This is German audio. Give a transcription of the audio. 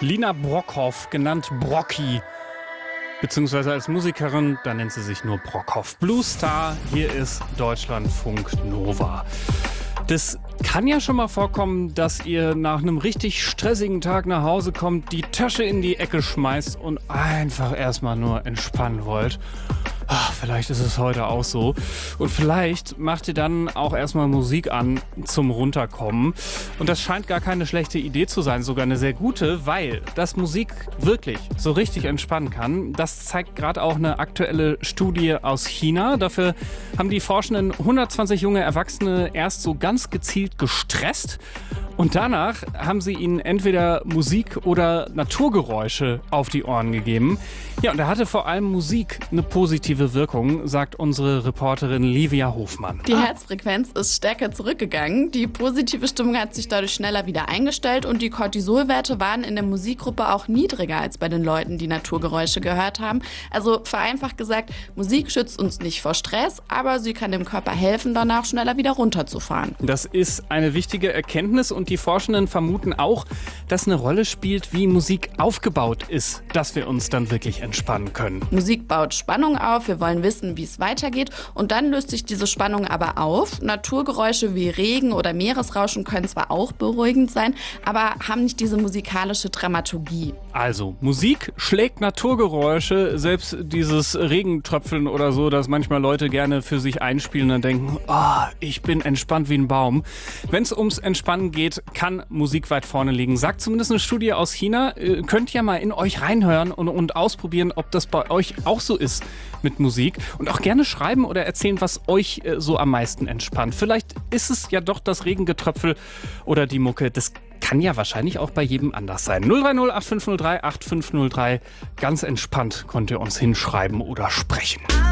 Lina Brockhoff, genannt Brocki. Beziehungsweise als Musikerin, da nennt sie sich nur Brockhoff. Blue Star, hier ist Deutschlandfunk Nova. Das kann ja schon mal vorkommen, dass ihr nach einem richtig stressigen Tag nach Hause kommt, die Tasche in die Ecke schmeißt und einfach erstmal nur entspannen wollt. Vielleicht ist es heute auch so. Und vielleicht macht ihr dann auch erstmal Musik an zum Runterkommen. Und das scheint gar keine schlechte Idee zu sein, sogar eine sehr gute, weil dass Musik wirklich so richtig entspannen kann, das zeigt gerade auch eine aktuelle Studie aus China. Dafür haben die Forschenden 120 junge Erwachsene erst so ganz gezielt gestresst. Und danach haben sie ihnen entweder Musik oder Naturgeräusche auf die Ohren gegeben. Ja, und da hatte vor allem Musik eine positive Wirkung, sagt unsere Reporterin Livia Hofmann. Die Herzfrequenz ist stärker zurückgegangen, die positive Stimmung hat sich dadurch schneller wieder eingestellt und die Cortisolwerte waren in der Musikgruppe auch niedriger als bei den Leuten, die Naturgeräusche gehört haben. Also vereinfacht gesagt, Musik schützt uns nicht vor Stress, aber sie kann dem Körper helfen, danach schneller wieder runterzufahren. Das ist eine wichtige Erkenntnis und die Forschenden vermuten auch, dass eine Rolle spielt, wie Musik aufgebaut ist, dass wir uns dann wirklich entspannen können. Musik baut Spannung auf, wir wollen wissen, wie es weitergeht und dann löst sich diese Spannung aber auf. Naturgeräusche wie Regen oder Meeresrauschen können zwar auch beruhigend sein, aber haben nicht diese musikalische Dramaturgie. Also, Musik schlägt Naturgeräusche, selbst dieses Regentröpfeln oder so, das manchmal Leute gerne für sich einspielen und denken, ich bin entspannt wie ein Baum. Wenn es ums Entspannen geht, kann Musik weit vorne liegen. Sagt zumindest eine Studie aus China. Könnt ja mal in euch reinhören und ausprobieren, ob das bei euch auch so ist mit Musik. Und auch gerne schreiben oder erzählen, was euch so am meisten entspannt. Vielleicht ist es ja doch das Regengetröpfel oder die Mucke. Das kann ja wahrscheinlich auch bei jedem anders sein. 030 8503 8503. Ganz entspannt könnt ihr uns hinschreiben oder sprechen.